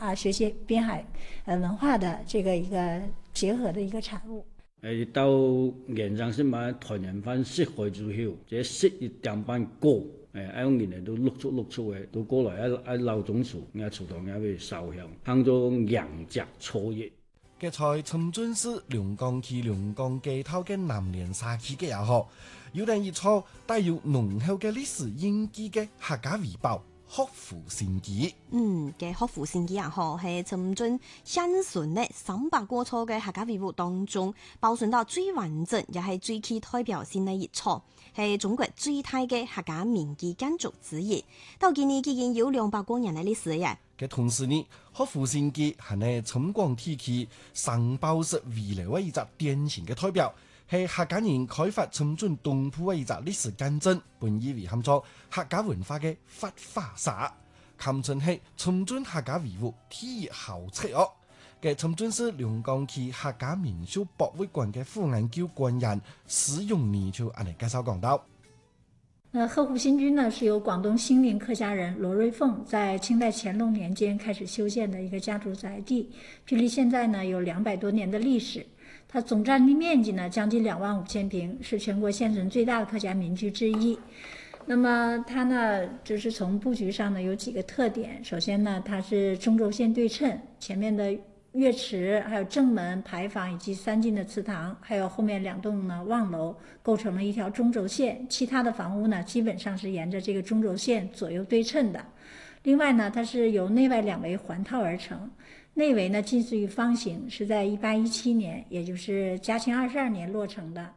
学习滨海文化的这个一个结合的一个产物。 到原上先把台人番識開之後，這識一點半過，喺用人哋都碌出嘅，都過來一撈種樹，嘅廚堂也會燒香，當做陽節初一。 嘅在深圳市龍崗區龍崗街頭嘅南蓮沙區嘅也好，有另一座帶有濃厚嘅歷史印記嘅客家圍堡學府新記。 嘅學府新記也好，係深圳現存嘅300多座嘅客家圍堡當中，保存到最完整也係最具代表性嘅一座，係中國最大嘅客家民居建築之一。到今年已經有200多年嘅歷史嘅。 嘅同時呢，學府新記係呢深廣地區商包式遺留嘅一隻典型嘅代表，係客家人開發深圳東部嘅一隻歷史見證，本意為喊做客家文化嘅發化石，堪稱係深圳客家遺物第一豪車哦。嘅深圳市龍崗區客家民俗博物館嘅副研究官員史永年就按嚟介紹講到。 鶴湖新居呢，是由廣東興寧客家人羅瑞鳳在清代乾隆年間開始修建的一個家族宅地，距離現在呢有200多年的歷史。它總佔地面積呢將近25000平，是全國現存最大的客家民居之一。那麼它呢，就是從布局上呢有幾個特點。首先呢，它是中軸線對稱，前面的月池，還有正門、牌坊以及3進的祠堂，還有後面2棟呢望樓，構成了一條中軸線。其他的房屋呢，基本上是沿着這個中軸線左右對稱的。另外呢，它是由內外2圍環套而成，內圍呢近似於方形，是在1817年，也就是嘉慶22年落成的。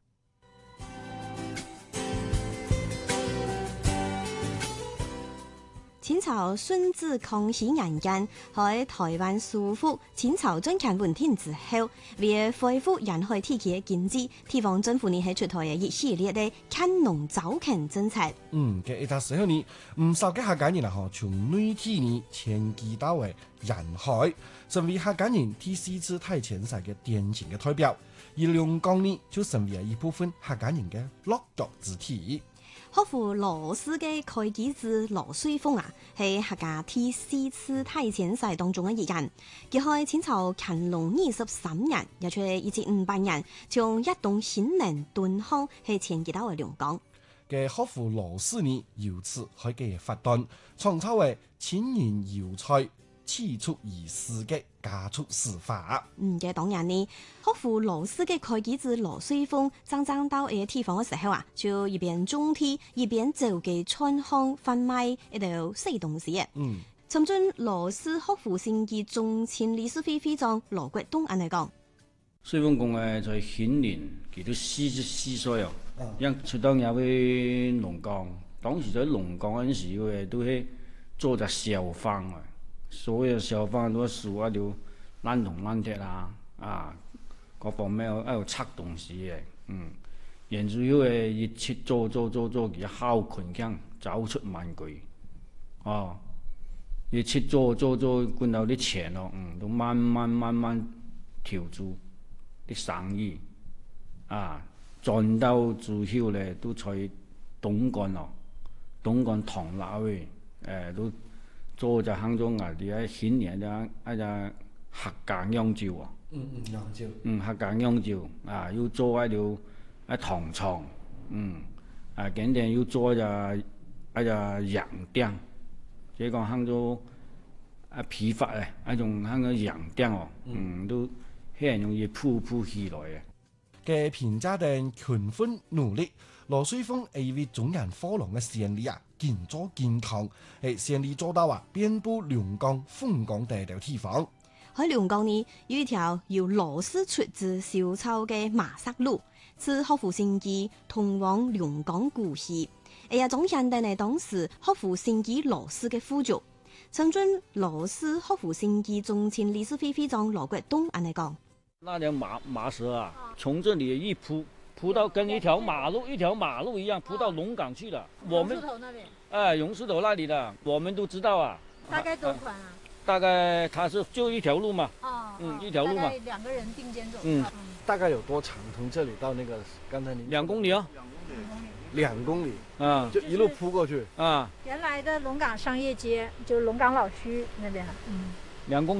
清朝順治康熙年間，喺台灣收復清朝政權穩定之後，為恢復沿海地區嘅經濟，地方政府呢係出台嘅一系列嘅減農造墾政策。 嘅一個時候呢，唔少嘅客家人啊，從內地呢遷居到為沿海，成為客家人第4次大遷徙嘅典型嘅代表。而龍崗呢，就成為一部分客家人嘅落腳之地。 學府羅氏嘅開基子羅瑞鳳啊，係客家第4次大遷徙當中嘅一人。佢喺清朝乾隆23年，也就係1758年，從一棟新寧敦煌係遷居到嘅龍崗。 嘅學府羅氏呢，由此開嘅發端，創造為千年油菜起出而事嘅家畜事法。 嘅當然呢，學府羅氏嘅開基子羅瑞鳳爭到嘅地方嘅時候啊，就一邊種地，一邊就嘅傳行販賣一道細東西嘅。深圳羅氏學府新記總前理事會會長羅國東安嚟講， 瑞鳳講嘅在興年，佢都44歲哦，因出當入去龍崗，當時在龍崗嗰陣時嘅都係做隻小販啊。所有小販都樹啊，就爛銅爛鐵啦，各方面喺度拆東西嘅，然之後嘅一切做，佢好困強，走出萬句，一切做，管到啲錢咯，都慢慢調住啲生意，賺到最後咧都在東莞咯，東莞唐樓嘅，都。做就行咗外地喺興年一隻客家釀酒啊，客家釀酒要做喺條喺糖廠，景點要做一隻洋店，即係講行咗批發嘅，一種行咗洋店哦，都很容易鋪起來嘅。 嘅評價定勤奮努力，羅瑞鳳係為中人科郎嘅善理建築健康，善理做到遍佈龍崗、鳳崗地條地方。 喺龍崗呢，有一條由羅氏出自小丑嘅馬石路，是學府新記通往龍崗故鄉。總顯定係當時學府新記羅氏嘅富足。深圳羅氏學府新記總前理事會會長羅國東安嚟講。 那條馬蛇啊，從這裡一鋪到跟一條馬路一樣鋪到龍崗去了。我們榕樹頭那裡的，我們都知道啊。 大概多寬啊？ 大概它是就一條路嘛。一條路嘛。 大概2個人並肩走。 大概有多長？從這裡到那個剛才你 2公里哦。 2公里。就一路鋪過去。 原來的龍崗商業街，就是龍崗老區那邊。 2公里。